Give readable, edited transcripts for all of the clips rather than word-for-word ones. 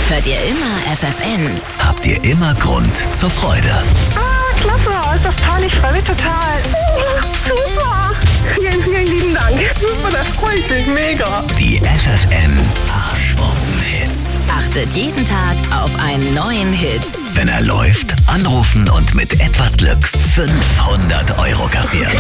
Hört ihr immer FFN? Habt ihr immer Grund zur Freude? Klasse, ist das toll, ich freue mich total. Super. Vielen, vielen lieben Dank. Super, das freut mich mega. Die FFN Arschbomben-Hits. Achtet jeden Tag auf einen neuen Hit. Wenn er läuft, anrufen und mit etwas Glück 500 € kassieren.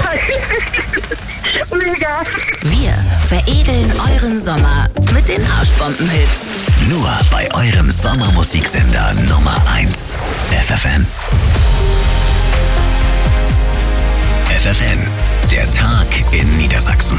Mega. Wir veredeln euren Sommer mit den Arschbomben-Hits. Nur bei eurem Sommermusiksender Nummer 1. FFN. FFN, der Tag in Niedersachsen.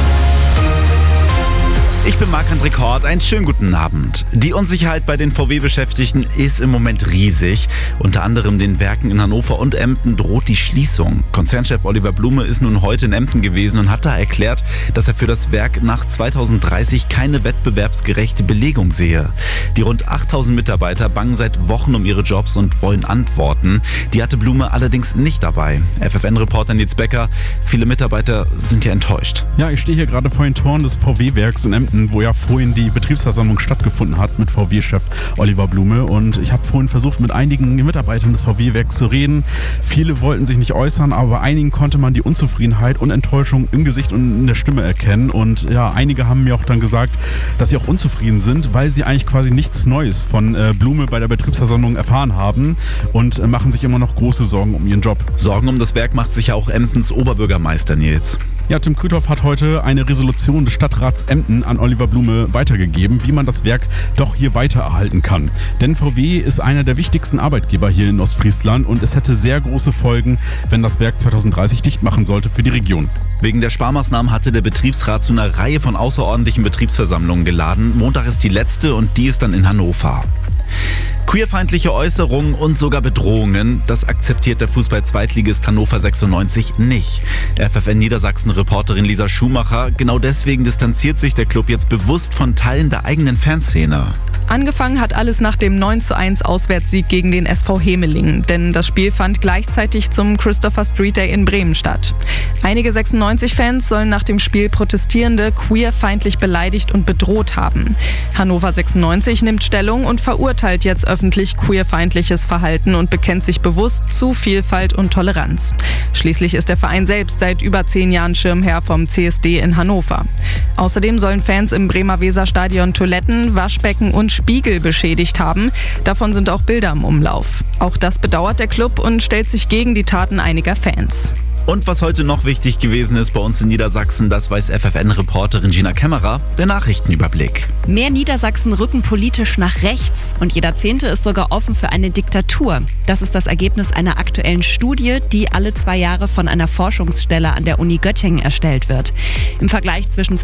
Ich bin Marc-André Kort, einen schönen guten Abend. Die Unsicherheit bei den VW-Beschäftigten ist im Moment riesig. Unter anderem den Werken in Hannover und Emden droht die Schließung. Konzernchef Oliver Blume ist nun heute in Emden gewesen und hat da erklärt, dass er für das Werk nach 2030 keine wettbewerbsgerechte Belegung sehe. Die rund 8000 Mitarbeiter bangen seit Wochen um ihre Jobs und wollen Antworten. Die hatte Blume allerdings nicht dabei. FFN-Reporter Nils Becker, viele Mitarbeiter sind ja enttäuscht. Ja, ich stehe hier gerade vor den Toren des VW-Werks in Emden, wo ja vorhin die Betriebsversammlung stattgefunden hat mit VW-Chef Oliver Blume. Und ich habe vorhin versucht, mit einigen Mitarbeitern des VW-Werks zu reden. Viele wollten sich nicht äußern, aber bei einigen konnte man die Unzufriedenheit und Enttäuschung im Gesicht und in der Stimme erkennen. Und ja, einige haben mir auch dann gesagt, dass sie auch unzufrieden sind, weil sie eigentlich quasi nichts Neues von Blume bei der Betriebsversammlung erfahren haben und machen sich immer noch große Sorgen um ihren Job. Sorgen um das Werk macht sich ja auch Emdens Oberbürgermeister Nils. Ja, Tim Krüthoff hat heute eine Resolution des Stadtrats Emden an Oliver Blume weitergegeben, wie man das Werk doch hier weiter erhalten kann. Denn VW ist einer der wichtigsten Arbeitgeber hier in Ostfriesland und es hätte sehr große Folgen, wenn das Werk 2030 dicht machen sollte für die Region. Wegen der Sparmaßnahmen hatte der Betriebsrat zu einer Reihe von außerordentlichen Betriebsversammlungen geladen. Montag ist die letzte und die ist dann in Hannover. Queerfeindliche Äußerungen und sogar Bedrohungen, das akzeptiert der Fußball-Zweitligist Hannover 96 nicht. FFN-Niedersachsen-Reporterin Lisa Schumacher, genau deswegen distanziert sich der Club jetzt bewusst von Teilen der eigenen Fanszene. Angefangen hat alles nach dem 9:1 Auswärtssieg gegen den SV Hemelingen, denn das Spiel fand gleichzeitig zum Christopher Street Day in Bremen statt. Einige 96-Fans sollen nach dem Spiel Protestierende queerfeindlich beleidigt und bedroht haben. Hannover 96 nimmt Stellung und verurteilt jetzt öffentlich queerfeindliches Verhalten und bekennt sich bewusst zu Vielfalt und Toleranz. Schließlich ist der Verein selbst seit über 10 Jahren Schirmherr vom CSD in Hannover. Außerdem sollen Fans im Bremer Weserstadion Toiletten, Waschbecken und Spiegel beschädigt haben. Davon sind auch Bilder im Umlauf. Auch das bedauert der Club und stellt sich gegen die Taten einiger Fans. Und was heute noch wichtig gewesen ist bei uns in Niedersachsen, das weiß FFN-Reporterin Gina Kämmerer, der Nachrichtenüberblick. Mehr Niedersachsen rücken politisch nach rechts und jeder Zehnte ist sogar offen für eine Diktatur. Das ist das Ergebnis einer aktuellen Studie, die alle 2 Jahre von einer Forschungsstelle an der Uni Göttingen erstellt wird. Im Vergleich zwischen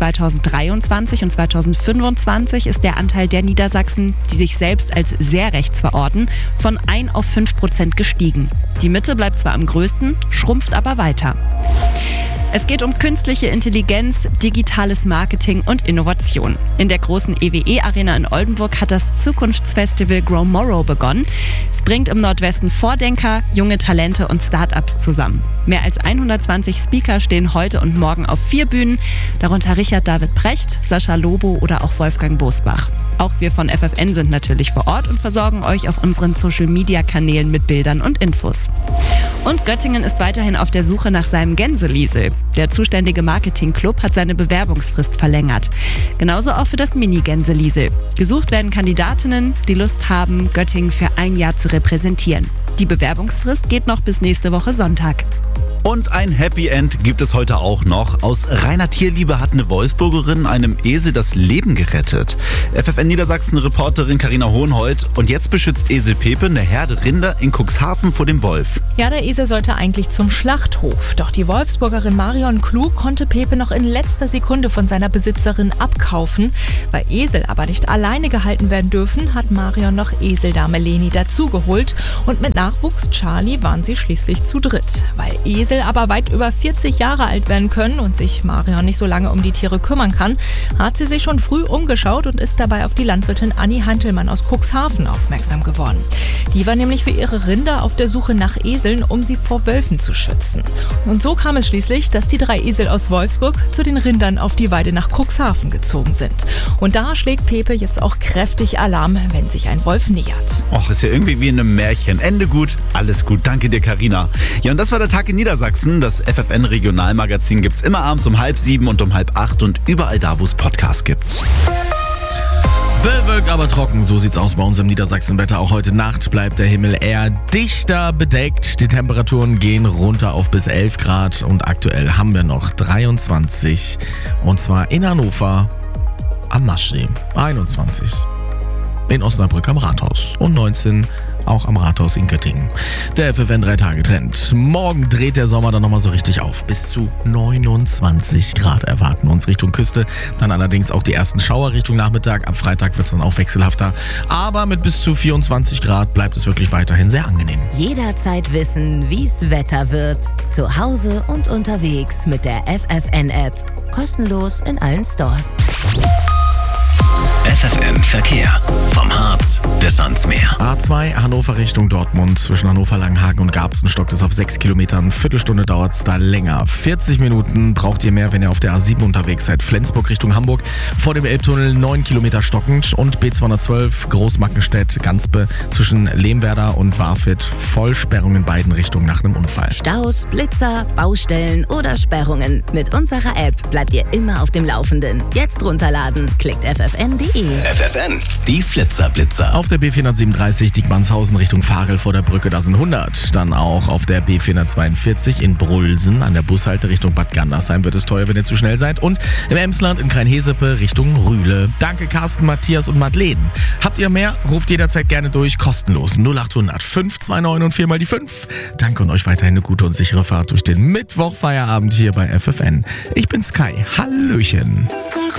2023 und 2025 ist der Anteil der Niedersachsen, die sich selbst als sehr rechts verorten, von 1 auf 5% gestiegen. Die Mitte bleibt zwar am größten, schrumpft aber weiter. Es geht um künstliche Intelligenz, digitales Marketing und Innovation. In der großen EWE-Arena in Oldenburg hat das Zukunftsfestival Growmorrow begonnen. Es bringt im Nordwesten Vordenker, junge Talente und Start-ups zusammen. Mehr als 120 Speaker stehen heute und morgen auf 4 Bühnen, darunter Richard David Precht, Sascha Lobo oder auch Wolfgang Bosbach. Auch wir von FFN sind natürlich vor Ort und versorgen euch auf unseren Social-Media-Kanälen mit Bildern und Infos. Und Göttingen ist weiterhin auf der Suche nach seinem Gänseliesel. Der zuständige Marketing-Club hat seine Bewerbungsfrist verlängert. Genauso auch für das Mini-Gänseliesel. Gesucht werden Kandidatinnen, die Lust haben, Göttingen für 1 Jahr zu repräsentieren. Die Bewerbungsfrist geht noch bis nächste Woche Sonntag. Und ein Happy End gibt es heute auch noch. Aus reiner Tierliebe hat eine Wolfsburgerin einem Esel das Leben gerettet. FFN-Niedersachsen-Reporterin Carina Hohenhold. Und jetzt beschützt Esel Pepe eine Herde Rinder in Cuxhaven vor dem Wolf. Ja, der Esel sollte eigentlich zum Schlachthof. Doch die Wolfsburgerin Marion Klug konnte Pepe noch in letzter Sekunde von seiner Besitzerin abkaufen. Weil Esel aber nicht alleine gehalten werden dürfen, hat Marion noch Eseldame Leni dazugeholt. Und mit Nachwuchs Charlie waren sie schließlich zu dritt. Weil Esel Esel aber weit über 40 Jahre alt werden können und sich Marion nicht so lange um die Tiere kümmern kann, hat sie sich schon früh umgeschaut und ist dabei auf die Landwirtin Anni Hantelmann aus Cuxhaven aufmerksam geworden. Die war nämlich für ihre Rinder auf der Suche nach Eseln, um sie vor Wölfen zu schützen. Und so kam es schließlich, dass die 3 Esel aus Wolfsburg zu den Rindern auf die Weide nach Cuxhaven gezogen sind. Und da schlägt Pepe jetzt auch kräftig Alarm, wenn sich ein Wolf nähert. Och, ist ja irgendwie wie in einem Märchen. Ende gut, alles gut. Danke dir, Carina. Ja, und das war der Tag in Niedersachsen. Das FFN Regionalmagazin gibt's immer abends um 6:30 und um 7:30 und überall da, wo es Podcasts gibt. Bewölkt, aber trocken, so sieht's aus bei uns im Niedersachsenwetter. Auch heute Nacht bleibt der Himmel eher dichter bedeckt. Die Temperaturen gehen runter auf bis 11 Grad und aktuell haben wir noch 23. Und zwar in Hannover am Maschsee, 21. In Osnabrück am Rathaus und 19 auch am Rathaus in Göttingen. Der FFN 3-Tage-Trend. Morgen dreht der Sommer dann nochmal so richtig auf. Bis zu 29 Grad erwarten uns Richtung Küste. Dann allerdings auch die ersten Schauer Richtung Nachmittag. Am Freitag wird es dann auch wechselhafter. Aber mit bis zu 24 Grad bleibt es wirklich weiterhin sehr angenehm. Jederzeit wissen, wie's Wetter wird. Zu Hause und unterwegs mit der FFN-App. Kostenlos in allen Stores. FFN Verkehr. Vom Harz bis ans Meer. A2 Hannover Richtung Dortmund. Zwischen Hannover-Langenhagen und Garbsen stockt es auf 6 Kilometern. Viertelstunde dauert es da länger. 40 Minuten braucht ihr mehr, wenn ihr auf der A7 unterwegs seid. Flensburg Richtung Hamburg. Vor dem Elbtunnel 9 Kilometer stockend. Und B212 Großmackenstedt-Ganspe zwischen Lehmwerder und Warfit. Vollsperrung in beiden Richtungen nach einem Unfall. Staus, Blitzer, Baustellen oder Sperrungen. Mit unserer App bleibt ihr immer auf dem Laufenden. Jetzt runterladen. Klickt ffn.de. FFN, die Flitzer-Blitzer. Auf der B437 Diekmannshausen Richtung Varel vor der Brücke, da sind 100. Dann auch auf der B442 in Brulsen an der Bushalte Richtung Bad Gandersheim wird es teuer, wenn ihr zu schnell seid. Und im Emsland in Kreinhesepe Richtung Rühle. Danke Carsten, Matthias und Madeleine. Habt ihr mehr? Ruft jederzeit gerne durch, kostenlos 0800 529 und 4 mal die 5. Danke und euch weiterhin eine gute und sichere Fahrt durch den Mittwochfeierabend hier bei FFN. Ich bin Sky. Hallöchen.